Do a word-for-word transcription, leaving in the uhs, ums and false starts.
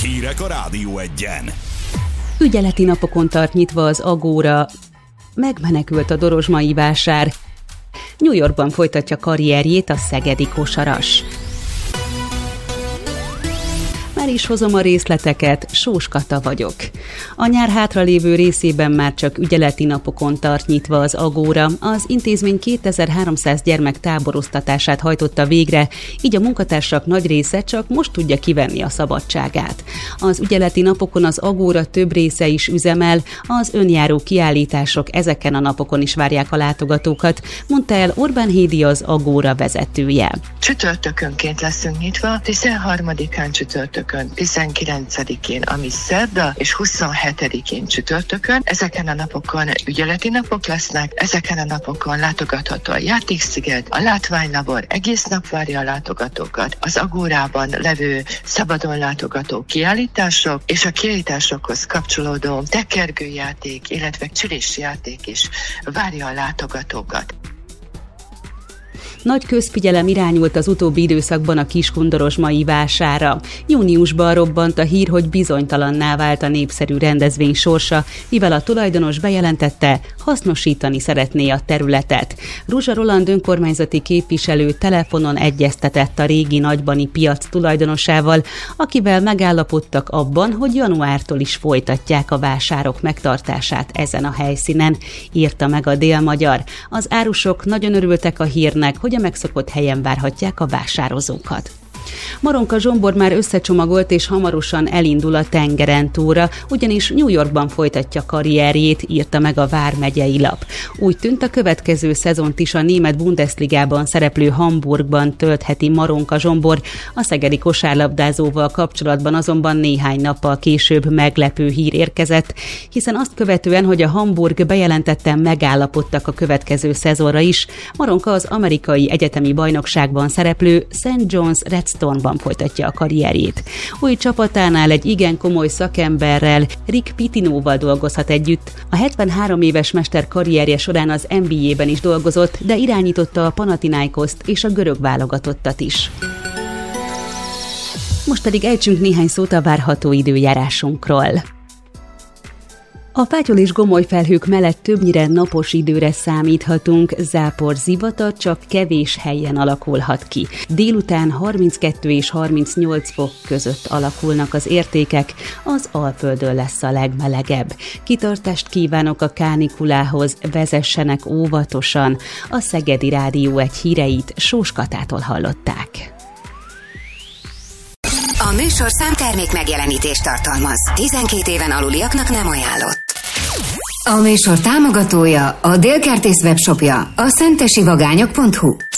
Hírek a Rádió Egyen. Ügyeleti napokon tart nyitva az Agora, megmenekült a dorozsmai vásár, New Yorkban folytatja karrierjét a szegedi kosaras. Már is hozom a részleteket, Sós Kata vagyok. A nyár hátralévő részében már csak ügyeleti napokon tart nyitva az Agora. Az intézmény kétezer-háromszáz gyermek táboroztatását hajtotta végre, így a munkatársak nagy része csak most tudja kivenni a szabadságát. Az ügyeleti napokon az Agora több része is üzemel, az önjáró kiállítások ezeken a napokon is várják a látogatókat, mondta el Orbán Hédi, az Agora vezetője. Csütörtökönként leszünk nyitva, tizenharmadikán csütörtökön, tizenkilencedikén, ami szerda, és huszonhetedikén csütörtökön. Ezeken a napokon ügyeleti napok lesznek, ezeken a napokon látogatható a Játéksziget, a Látványlabor egész nap várja a látogatókat, az Agórában levő szabadon látogató kiállítások, és a kiállításokhoz kapcsolódó tekergőjáték, illetve csülésjáték is várja a látogatókat. Nagy közfigyelem irányult az utóbbi időszakban a Kiskun-dorozsmai vásárra. Júniusban robbant a hír, hogy bizonytalanná vált a népszerű rendezvény sorsa, mivel a tulajdonos bejelentette, hasznosítani szeretné a területet. Ruzsa Roland önkormányzati képviselő telefonon egyeztetett a régi nagybani piac tulajdonosával, akivel megállapodtak abban, hogy januártól is folytatják a vásárok megtartását ezen a helyszínen, írta meg a Dél-Magyar. Az árusok nagyon örültek a hírnek, hogy a megszokott helyen várhatják a vásározókat. Maronka Zsombor már összecsomagolt és hamarosan elindul a tengeren túra, ugyanis New Yorkban folytatja karrierjét, írta meg a vármegyei lap. Úgy tűnt, a következő szezont is a német Bundesligában szereplő Hamburgban töltheti Maronka Zsombor, a szegedi kosárlabdázóval kapcsolatban azonban néhány nappal később meglepő hír érkezett, hiszen azt követően, hogy a Hamburg bejelentetten megállapodtak a következő szezonra is, Maronka az amerikai egyetemi bajnokságban szereplő Saint John's Redstone-ban folytatja a karrierjét. Új csapatánál egy igen komoly szakemberrel, Rick Pitinoval dolgozhat együtt. A hetvenhárom éves mester karrierje során az en bé á-ben is dolgozott, de irányította a Panathinaikoszt és a görög válogatottat is. Most pedig ejtsünk néhány szót a várható időjárásunkról. A fátyol és gomoly felhők mellett többnyire napos időre számíthatunk, zápor, zivatar csak kevés helyen alakulhat ki. Délután harminckettő és harmincnyolc fok között alakulnak az értékek, az Alföldön lesz a legmelegebb. Kitartást kívánok a kánikulához, vezessenek óvatosan. A Szegedi Rádió Egy híreit Sós Katától hallották. A műsorszám termék megjelenítést tartalmaz. tizenkét éven aluliaknak nem ajánlott. A műsor támogatója, a Délkertész webshopja, a szentesivagányok pont hu.